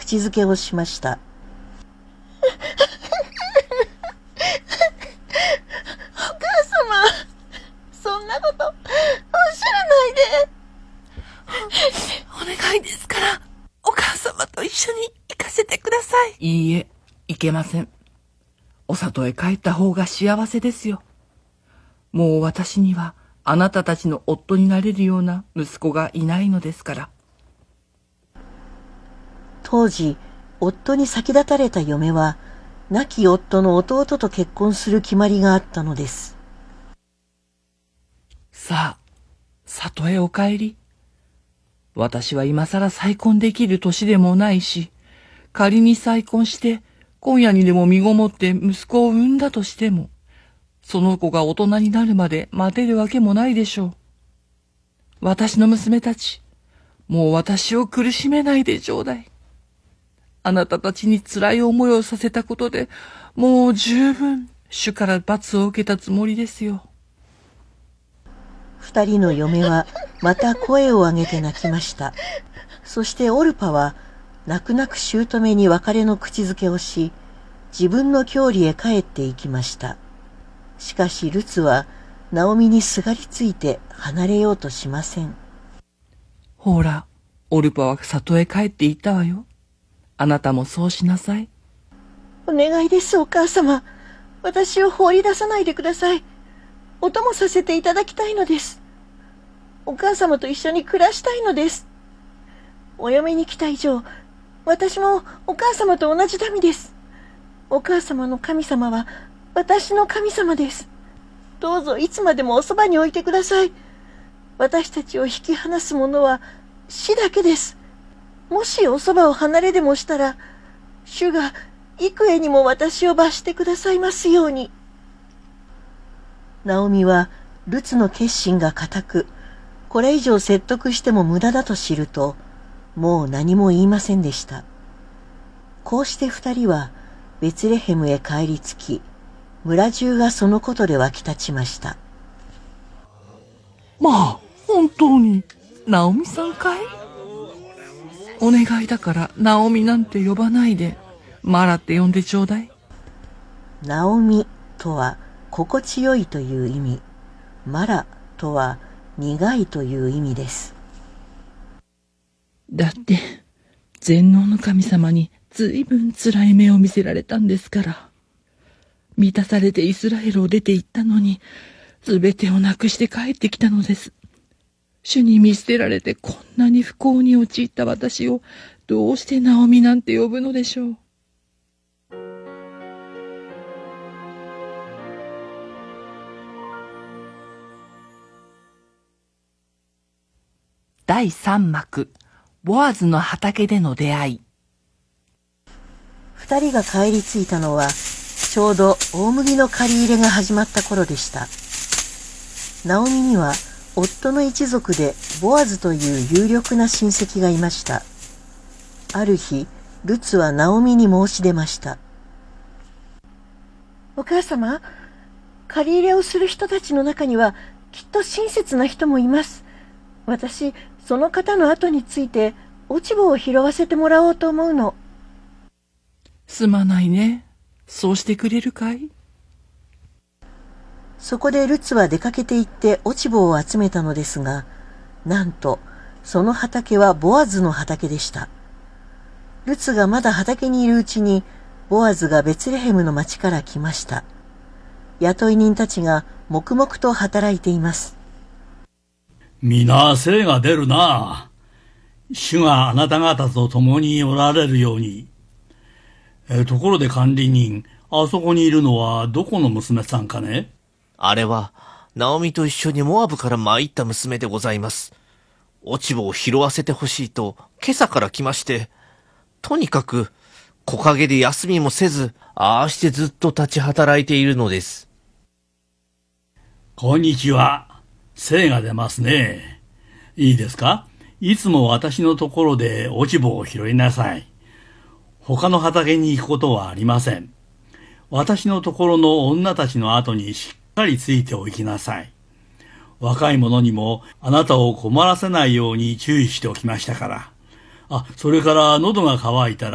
口づけをしました。 お母様、そんなことおっしゃらないで。お願いですから、お母様と一緒に行かせてください。 いいえ、行けません。お里へ帰った方が幸せですよ。もう私にはあなたたちの夫になれるような息子がいないのですから。 当時、夫に先立たれた嫁は、亡き夫の弟と結婚する決まりがあったのです。 さあ、里へお帰り。私は今更再婚できる年でもないし、仮に再婚して今夜にでも身ごもって息子を産んだとしても、その子が大人になるまで待てるわけもないでしょう。私の娘たち、もう私を苦しめないでちょうだい。あなたたちに辛い思いをさせたことで、もう十分主から罰を受けたつもりですよ。 二人の嫁はまた声を上げて泣きました。そしてオルパは泣く泣く姑に別れの口づけをし、自分の郷里へ帰っていきました。しかしルツはナオミにすがりついて離れようとしません。 ほら、オルパは里へ帰っていったわよ。あなたもそうしなさい。 お願いです、お母様。私を放り出さないでください。お供させていただきたいのです。お母様と一緒に暮らしたいのです。お嫁に来た以上、私もお母様と同じ民です。お母様の神様は私の神様です。どうぞいつまでもおそばに置いてください。私たちを引き離すものは死だけです。もしおそばを離れでもしたら、主が幾重にも私を罰してくださいますように。 ナオミはルツの決心が固く、これ以上説得しても無駄だと知ると、もう何も言いませんでした。こうして二人はベツレヘムへ帰り着き、村中がそのことで沸き立ちました。 まあ、本当に、ナオミさんかい？お願いだからナオミなんて呼ばないで、マラって呼んでちょうだい。 ナオミとは心地よいという意味、マラとは苦いという意味です。 だって、全能の神様にずいぶん辛い目を見せられたんですから。満たされてイスラエルを出て行ったのに、すべてをなくして帰ってきたのです。主に見捨てられてこんなに不幸に陥った私を、どうしてナオミなんて呼ぶのでしょう。第3幕、ボアズの畑での出会い。 二人が帰り着いたのは、ちょうど大麦の刈り入れが始まった頃でした。ナオミには夫の一族でボアズという有力な親戚がいました。ある日、ルツはナオミに申し出ました。 お母様、借り入れをする人たちの中にはきっと親切な人もいます。私、その方の後について落ち穂を拾わせてもらおうと思うの。 すまないね。そうしてくれるかい？ そこでルツは出かけて行って落ち穂を集めたのですが、なんとその畑はボアズの畑でした。ルツがまだ畑にいるうちに、ボアズがベツレヘムの町から来ました。雇い人たちが黙々と働いています。 皆精が出るな。主があなた方と共におられるように。ところで管理人、あそこにいるのはどこの娘さんかね？ あれは、ナオミと一緒にモアブから参った娘でございます。落ち葉を拾わせてほしいと、今朝から来まして、とにかく、木陰で休みもせず、ああしてずっと立ち働いているのです。 こんにちは。精が出ますね。いいですか？いつも私のところで落ち葉を拾いなさい。他の畑に行くことはありません。私のところの女たちの後にしっかりついておきなさい。若い者にもあなたを困らせないように注意しておきましたから。それから喉が渇いたら